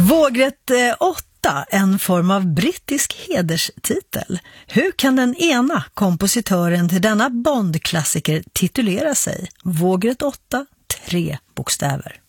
Vågrätt 8, en form av brittisk hederstitel. Hur kan den ena kompositören till denna Bond-klassiker titulera sig? Vågrätt 8, 3 bokstäver.